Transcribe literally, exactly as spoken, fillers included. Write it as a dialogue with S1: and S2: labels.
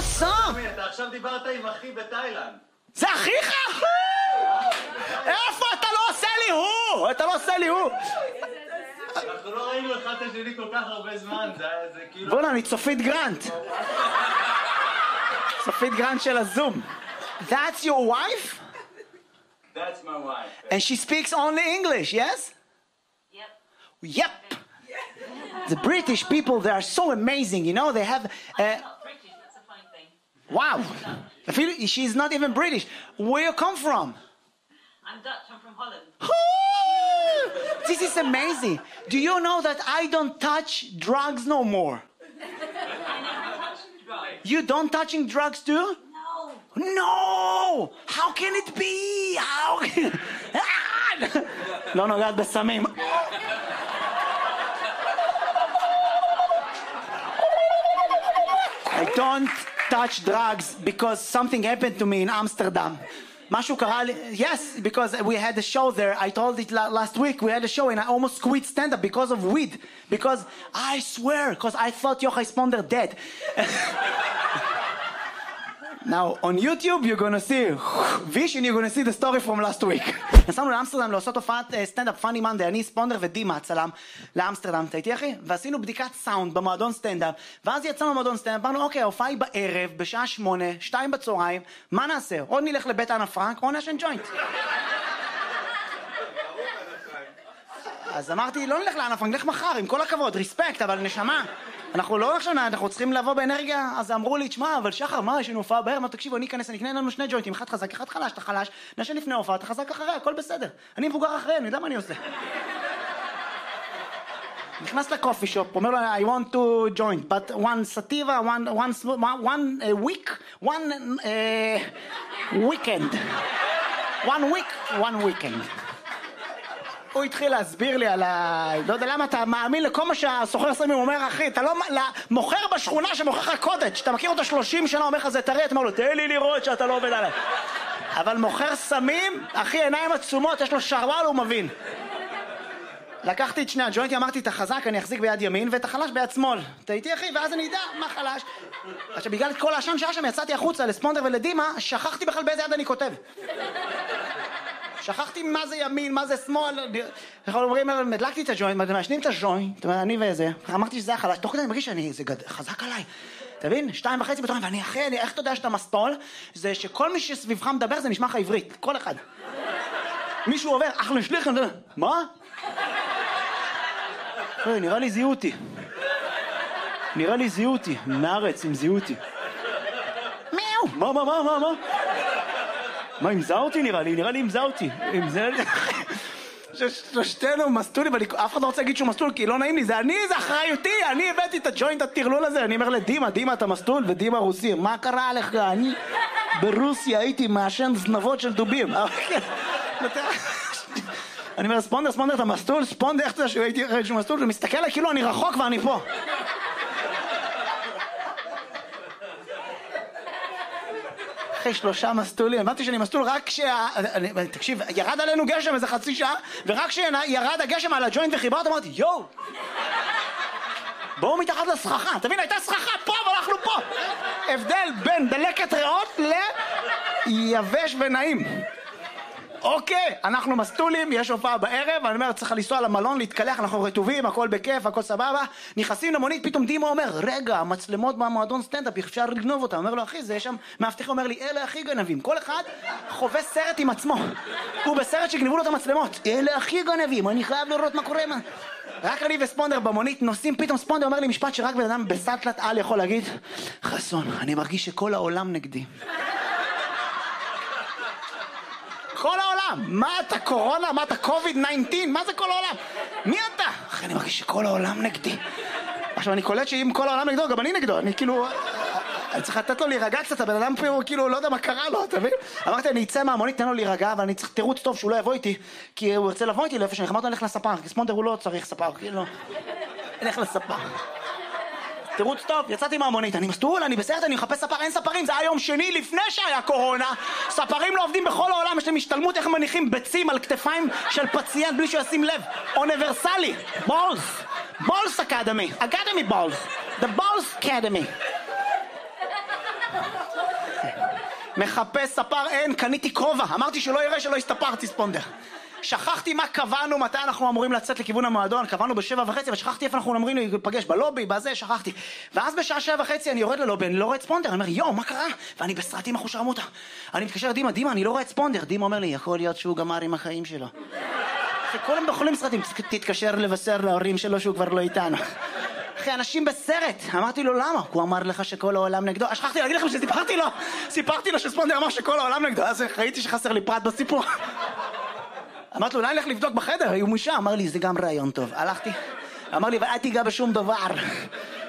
S1: awesome!
S2: אתה עכשיו דיברת עם אחי בתאילנד.
S1: זה אחיך? איפה אתה לא עושה לי הוא? אתה לא עושה לי הוא.
S2: אנחנו לא ראינו אחד את השני כל כך הרבה זמן, זה כאילו...
S1: בוא'נה, אני צופית גרנט. צופית גרנט של הזום. That's your wife?
S2: That's my wife.
S1: And she speaks only English, yes?
S3: Yep.
S1: Yep. The British people, they are so amazing, you know, they have... Uh,
S3: I'm not British, that's a fine thing.
S1: wow. I feel she's not even British. Where you come from?
S3: I'm Dutch, I'm from Holland.
S1: This is amazing. Do you know that I don't touch drugs no more?
S3: I never touched drugs.
S1: You don't touching drugs too?
S3: No.
S1: No! How can it be? How can... לא נוגעת בסמים. I don't touch drugs because something happened to me in Amsterdam. משהו קרה לי, yes, because we had a show there, I told it last week, we had a show and I almost quit stand-up because of weed, because I swear, because I thought Yochai Sponder dead. Now, on YouTube, you're gonna see Vish and you're gonna see the story from last week. נסענו לאמסטרדם לעשות הופעת סטנדאפ פאני מנדי, אני ספונדר ודימה הצלם לאמסטרדם, אתה איתי אחי? ועשינו בדיקת סאונד במועדון סטנדאפ, ואז יצאנו במועדון סטנדאפ, אמרנו אוקיי, ההופעה היא בערב, בשעה שמונה, שתיים בצהריים, מה נעשה? או נלך לבית אנה פרנק, או נשן ג'וינט. אז אמרתי, לא נלך לאנה פרנק, נלך מחר, עם כל הכבוד, ריספקט, אבל נשמה. אנחנו לא עכשיו, אנחנו צריכים לבוא באנרגיה, אז אמרו לי, תשמע, אבל שחר, מה, יש לנו הופעה בערב, מה, תקשיבו, אני אכנס, אני אקנה לנו שני ג'וינטים, אחד חזק, אחד חלש, אתה חלש, נשן לפני הופעה, אתה חזק אחריה, הכל בסדר. אני מבוגר אחריה, אני יודע מה אני עושה. נכנס לקופי שופ, אומר לו, I want to joint, but one sativa, one, one, one uh, week, one uh, weekend. One week, one weekend. הוא התחיל להסביר לי על ה... לא יודע למה אתה מאמין לכל מה שהסוחר סמים אומר, אחי, אתה לא... מוכר בשכונה שמוכר לך קודג', אתה מכיר אותו שלושים שנה, אומר לך זה תראה, אתה אומר לו, תן לי לראות שאתה לא עובד עליי. אבל מוכר סמים, אחי, עיניים עצומות, יש לו שרוול, הוא מבין. לקחתי את שני הג'וינטים, אמרתי, את החזק אני אחזיק ביד ימין, ואת החלש ביד שמאל. אתה איתי אחי, ואז אני אדע מה חלש. עכשיו, בגלל כל העשן שהיה שם, יצאתי החוצה לספונדר ולדימה, שכחתי בכלל באיזה יד אני כותב. שכחתי מה זה ימין, מה זה שמאל. אנחנו אומרים, מדלקתי את הג'וינט, מעשנים את הג'וינט, אני וזה. אמרתי שזה החלש, תוך כדי אני מרגיש שאני, זה חזק עליי. אתה מבין? שתיים וחצי בתורן, ואני אחרי, אני, איך אתה יודע שאתה מסטול? זה שכל מי שסביבך מדבר זה נשמע לך עברית, כל אחד. מישהו עובר, אחלה שליח, מה? נראה לי זיהו אותי. נראה לי זיהו אותי. מארץ, הם זיהו אותי. מיאו. מה, מה, מה, מה, מה? מה, המזע אותי נראה לי? נראה לי המזע אותי. המזע לי... שלושתנו מסטולים, אף אחד לא רוצה להגיד שהוא מסטול, כי לא נעים לי, זה אני, זה אחריותי, אני הבאתי את הג'וינט הטרלול הזה, אני אומר לדימה, דימה אתה מסטול, ודימה רוסי, מה קרה לך? אני ברוסיה הייתי מעשן זנבות של דובים. אני אומר, ספונדר, ספונדר, אתה מסטול? ספונדר, איך אתה יודע שהייתי אחרי שהוא מסטול? ומסתכל עליי כאילו אני רחוק ואני פה. אחרי שלושה מסטולים, הבנתי שאני מסטול רק כשה... תקשיב, ירד עלינו גשם איזה חצי שעה, ורק כשירד הגשם על הג'וינט וחיברת, אמרתי, יואו! בואו מתחת לסככה, תבין, הייתה סככה פה, אבל אנחנו פה! הבדל בין דלקת ריאות ליבש ונעים. אוקיי, אנחנו מסטולים, יש הופעה בערב, אני אומר, צריך לנסוע למלון, להתקלח, אנחנו רטובים, הכל בכיף, הכל סבבה. נכנסים למונית, פתאום דימה אומר, רגע, המצלמות במועדון סטנדאפ, אפשר לגנוב אותה. אומר לו, אחי, זה שם, מאבטח אומר לי, אלה הכי גנבים. כל אחד חווה סרט עם עצמו. הוא בסרט שגנבו לו את המצלמות. אלה הכי גנבים, אני חייב לראות מה קורה. מה... רק אני וספונדר במונית נוסעים, פתאום ספונדר אומר לי משפט שרק בן אדם בסטלת על יכול להגיד, חסון, אני מרגיש שכל העולם נגדי. כל העולם, מה אתה קורונה, מה אתה קוביד תשע עשרה, מה זה כל העולם? מי אתה? אחי, אני מרגיש שכל העולם נגדי. עכשיו אני קולט שאם כל העולם נגדו, גם אני נגדו, אני כאילו, אני צריך לתת לו להירגע קצת, הבן אדם פה כאילו לא יודע מה קרה לו, אתה מבין? אמרתי, אני אצא מהמונית, תן לו להירגע, אבל אני צריך תירוץ טוב שהוא לא יבוא איתי, כי הוא ירצה לבוא איתי לאיפה שאני אמרתי, הלך לספר, כי ספונדר הוא לא צריך ספר, כאילו, הלך לספר. תירוץ טוב, יצאתי מהמונית, אני מסטול, אני בסרט, אני מחפש ספר, אין ספרים, זה היה יום שני לפני שהיה קורונה, ספרים לא עובדים בכל העולם, יש להם השתלמות איך מניחים ביצים על כתפיים של פציינט בלי שישים לב, אוניברסלי, בולס, בולס אקדמי, אקדמי בולס, the בולס אקדמי. מחפש ספר, אין, קניתי כובע. אמרתי שלא יראה שלא הסתפרתי ספונדר. שכחתי מה קבענו, מתי אנחנו אמורים לצאת לכיוון המועדון, קבענו בשבע וחצי, ושכחתי איפה אנחנו אמורים להיפגש, בלובי, בזה, שכחתי. ואז בשעה שבע וחצי אני יורד ללובי, אני לא רואה את ספונדר, אני אומר, יואו, מה קרה? ואני בסרטים אחושרמוטה. אני מתקשר לדימה, דימה, אני לא רואה את ספונדר. דימה אומר לי, יכול להיות שהוא גמר עם החיים שלו. אחי, כולם בחולים סרטים, תתקשר לבשר להורים שלו שהוא כבר לא איתנו. אחי, אנשים בסרט. אמרתי לו, למה? הוא אמר לך שכל העולם נגדו. שכחתי להגיד לכם שסיפרתי לו, סיפרתי לו שספונדר אמר שכל העולם נגדו. אז ראיתי שחסר לי פרט בסיפור. אמרתי לו, אולי נלך לבדוק בחדר, היו משם. אמר לי, זה גם רעיון טוב. הלכתי, אמר לי, ואל תיגע בשום דבר.